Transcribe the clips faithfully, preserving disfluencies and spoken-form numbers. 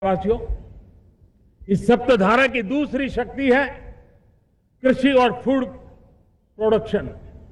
वासियों, इस सप्तधारा की दूसरी शक्ति है कृषि और फूड प्रोडक्शन,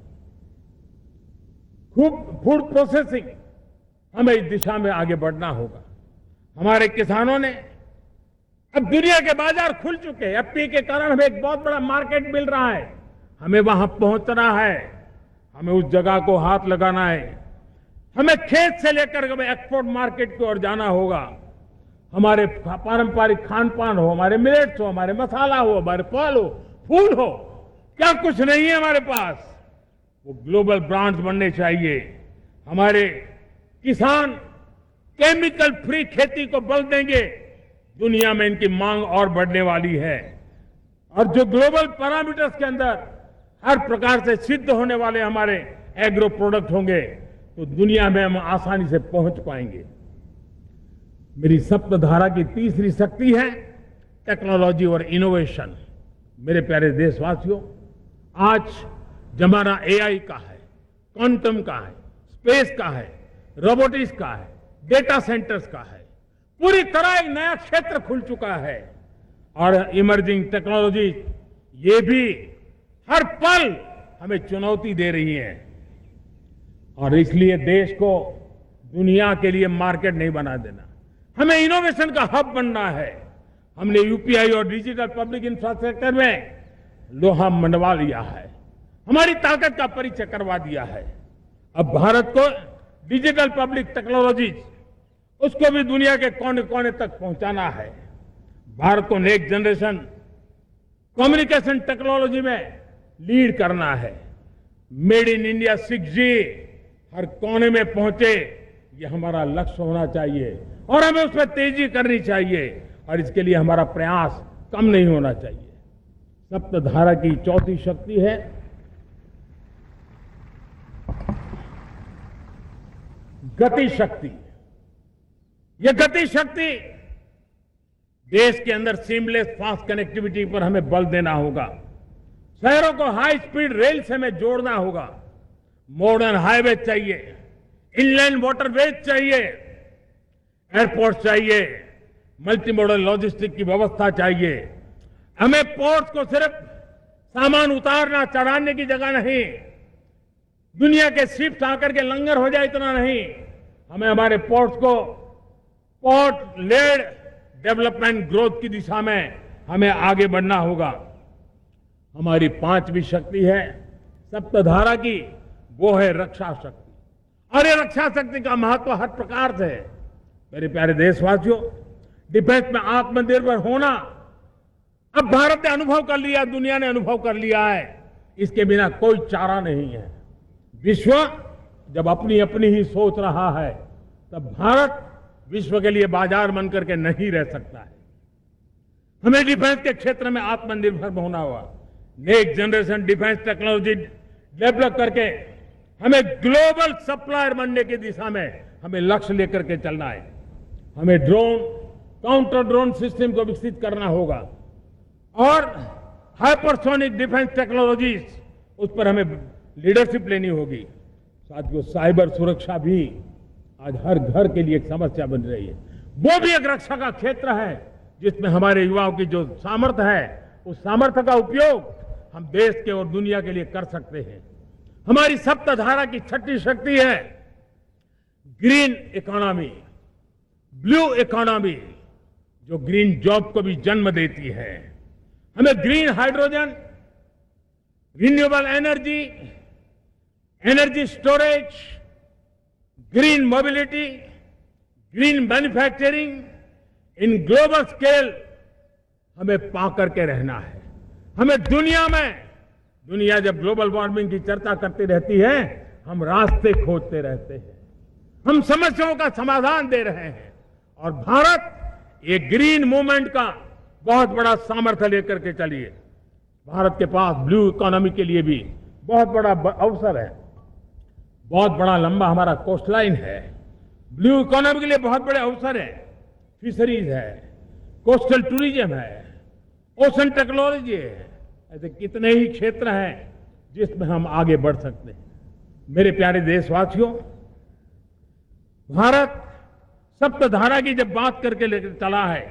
खूब फूड प्रोसेसिंग। हमें इस दिशा में आगे बढ़ना होगा। हमारे किसानों ने अब दुनिया के बाजार खुल चुके हैं। एफपीए के कारण हमें एक बहुत बड़ा मार्केट मिल रहा है। हमें वहां पहुंचना है, हमें उस जगह को हाथ लगाना है। हमें खेत से लेकर हमें एक्सपोर्ट मार्केट की ओर जाना होगा। हमारे पारंपरिक खान पान हो, हमारे मिलेट्स हो, हमारे मसाला हो, हमारे फल हो, फूल हो, क्या कुछ नहीं है हमारे पास, वो ग्लोबल ब्रांड्स बनने चाहिए। हमारे किसान केमिकल फ्री खेती को बल देंगे, दुनिया में इनकी मांग और बढ़ने वाली है। और जो ग्लोबल पैरामीटर्स के अंदर हर प्रकार से सिद्ध होने वाले हमारे एग्रो प्रोडक्ट होंगे, तो दुनिया में हम आसानी से पहुंच पाएंगे। मेरी सप्तधारा की तीसरी शक्ति है टेक्नोलॉजी और इनोवेशन। मेरे प्यारे देशवासियों, आज जमाना एआई का है, क्वांटम का है, स्पेस का है, रोबोटिक्स का है, डेटा सेंटर्स का है। पूरी तरह एक नया क्षेत्र खुल चुका है और इमर्जिंग टेक्नोलॉजी ये भी हर पल हमें चुनौती दे रही है। और इसलिए देश को दुनिया के लिए मार्केट नहीं बना देना, हमें इनोवेशन का हब बनना है। हमने यूपीआई और डिजिटल पब्लिक इंफ्रास्ट्रक्चर में लोहा मनवा लिया है, हमारी ताकत का परिचय करवा दिया है। अब भारत को डिजिटल पब्लिक टेक्नोलॉजी उसको भी दुनिया के कोने कोने तक पहुंचाना है। भारत को नेक्स्ट जनरेशन कम्युनिकेशन टेक्नोलॉजी में लीड करना है। मेड इन इंडिया सिक्स जी हर कोने में पहुंचे, ये हमारा लक्ष्य होना चाहिए और हमें उसमें तेजी करनी चाहिए। और इसके लिए हमारा प्रयास कम नहीं होना चाहिए। सप्तधारा की चौथी शक्ति है गति शक्ति। यह गति शक्ति देश के अंदर सीमलेस फास्ट कनेक्टिविटी पर हमें बल देना होगा। शहरों को हाई स्पीड रेल से हमें जोड़ना होगा। मॉडर्न हाईवे चाहिए, इनलैंड वाटरवेज चाहिए, एयरपोर्ट चाहिए, मल्टी मॉडल लॉजिस्टिक की व्यवस्था चाहिए। हमें पोर्ट्स को सिर्फ सामान उतारना चढ़ाने की जगह नहीं, दुनिया के शिप्स आकर के लंगर हो जाए इतना नहीं, हमें हमारे पोर्ट्स को पोर्ट लेड डेवलपमेंट ग्रोथ की दिशा में हमें आगे बढ़ना होगा। हमारी पांचवी शक्ति है सप्तधारा की, वो है रक्षा शक्ति। और ये रक्षा शक्ति का महत्व हर प्रकार से है। मेरे प्यारे देशवासियों, डिफेंस में आत्मनिर्भर होना अब भारत ने अनुभव कर लिया, दुनिया ने अनुभव कर लिया है। इसके बिना कोई चारा नहीं है। विश्व जब अपनी अपनी ही सोच रहा है, तब भारत विश्व के लिए बाजार बन करके नहीं रह सकता है। हमें डिफेंस के क्षेत्र में आत्मनिर्भर होना होगा। Next generation defence technology develop करके हमें ग्लोबल सप्लायर बनने की दिशा में हमें लक्ष्य लेकर के चलना है। हमें ड्रोन, काउंटर ड्रोन सिस्टम को विकसित करना होगा और हाइपरसोनिक डिफेंस टेक्नोलॉजीज, उस पर हमें लीडरशिप लेनी होगी। साथियों, साइबर सुरक्षा भी आज हर घर के लिए एक समस्या बन रही है। वो भी एक रक्षा का क्षेत्र है जिसमें हमारे युवाओं की जो सामर्थ्य है, उस सामर्थ्य का उपयोग हम देश के और दुनिया के लिए कर सकते हैं। हमारी सप्तधारा की छठी शक्ति है ग्रीन इकोनॉमी, ब्लू इकोनॉमी, जो ग्रीन जॉब को भी जन्म देती है। हमें green hydrogen, renewable energy, energy storage, green mobility, green manufacturing in global scale हमें पा करके रहना है। हमें दुनिया में, दुनिया जब ग्लोबल वार्मिंग की चर्चा करती रहती है, हम रास्ते खोजते रहते हैं, हम समस्याओं का समाधान दे रहे हैं। और भारत एक ग्रीन मूवमेंट का बहुत बड़ा सामर्थ्य लेकर के चलिए। भारत के पास ब्लू इकोनॉमी के लिए भी बहुत बड़ा अवसर है। बहुत बड़ा लंबा हमारा कोस्टलाइन है। ब्लू इकोनॉमी के लिए बहुत बड़े अवसर है। फिशरीज है, कोस्टल टूरिज्म है, ओशन टेक्नोलॉजी है। ऐसे कितने ही क्षेत्र हैं जिसमें हम आगे बढ़ सकते हैं। मेरे प्यारे देशवासियों, भारत सप्तधारा की जब बात करके लेकर चला है